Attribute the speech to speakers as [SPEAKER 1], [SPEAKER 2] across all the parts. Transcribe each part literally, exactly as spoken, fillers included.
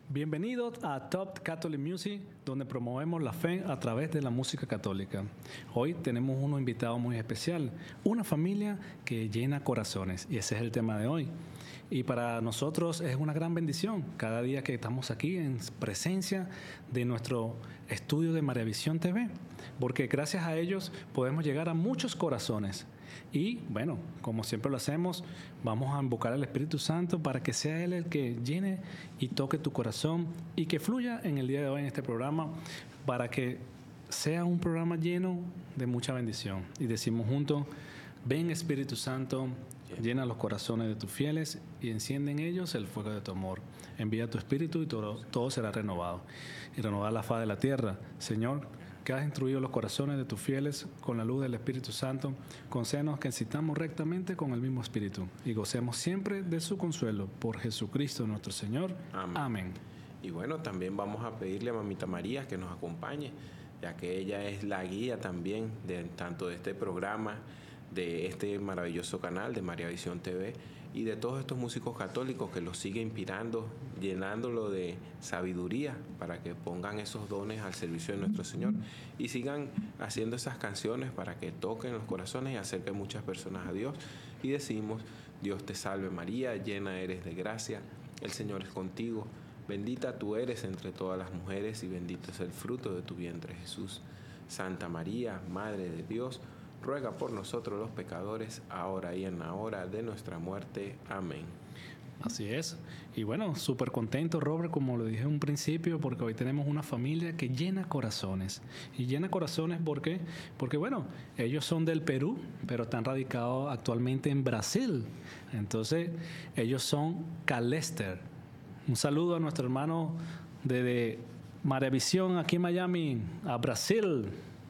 [SPEAKER 1] Bienvenidos a Top Catholic Music, donde promovemos la fe a través de la música católica. Hoy tenemos un invitado muy especial, una familia que llena corazones, y ese es el tema de hoy. Y para nosotros es una gran bendición cada día que estamos aquí en presencia de nuestro estudio de María Visión T V, porque gracias a ellos podemos llegar a muchos corazones. Y bueno, como siempre lo hacemos, vamos a invocar al Espíritu Santo para que sea Él el que llene y toque tu corazón y que fluya en el día de hoy en este programa para que sea un programa lleno de mucha bendición. Y decimos juntos: ven Espíritu Santo, llena los corazones de tus fieles y enciende en ellos el fuego de tu amor. Envía tu Espíritu y todo, todo será renovado. Y renovar la faz de la tierra. Señor, que has instruido los corazones de tus fieles con la luz del Espíritu Santo, concédenos que sintamos rectamente con el mismo Espíritu y gocemos siempre de su consuelo. Por Jesucristo nuestro Señor. Amén. Amén.
[SPEAKER 2] Y bueno, también vamos a pedirle a Mamita María que nos acompañe, ya que ella es la guía también de tanto de este programa, de este maravilloso canal de María Visión T V y de todos estos músicos católicos que los sigue inspirando, llenándolo de sabiduría para que pongan esos dones al servicio de nuestro Señor y sigan haciendo esas canciones para que toquen los corazones y acerquen muchas personas a Dios. Y decimos: Dios te salve María, llena eres de gracia, el Señor es contigo, bendita tú eres entre todas las mujeres y bendito es el fruto de tu vientre Jesús. Santa María, Madre de Dios, ruega por nosotros los pecadores, ahora y en la hora de nuestra muerte. Amén.
[SPEAKER 1] Así es. Y bueno, súper contento, Robert, como lo dije en un principio, porque hoy tenemos una familia que llena corazones. Y llena corazones, ¿por qué? Porque, bueno, ellos son del Perú, pero están radicados actualmente en Brasil. Entonces, ellos son Calester. Un saludo a nuestro hermano de, de María Visión aquí en Miami, a Brasil.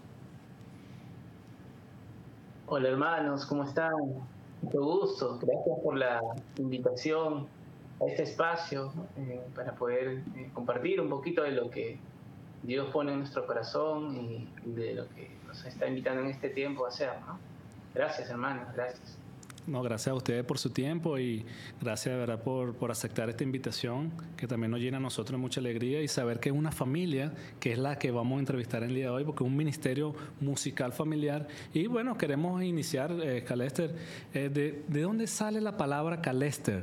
[SPEAKER 3] Hola hermanos, ¿cómo están? Mucho gusto, gracias por la invitación a este espacio eh, para poder eh, compartir un poquito de lo que Dios pone en nuestro corazón y de lo que nos está invitando en este tiempo a hacer, ¿no? Gracias hermanos, gracias.
[SPEAKER 1] No, gracias a ustedes por su tiempo y gracias de verdad por, por aceptar esta invitación que también nos llena a nosotros de mucha alegría y saber que es una familia que es la que vamos a entrevistar el día de hoy, porque es un ministerio musical familiar. Y bueno, queremos iniciar, eh, Calester, eh, de, ¿de dónde sale la palabra Calester?